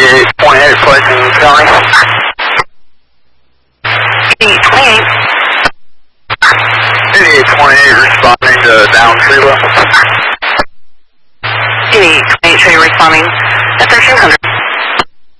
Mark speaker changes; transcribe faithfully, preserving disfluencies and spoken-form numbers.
Speaker 1: eighty-eight point eight, placing the county.
Speaker 2: eighty-eight point eight.
Speaker 1: eighty-eight point eight, responding to down tree level.
Speaker 2: eighty-eight point eight, show you responding at thirteen hundred.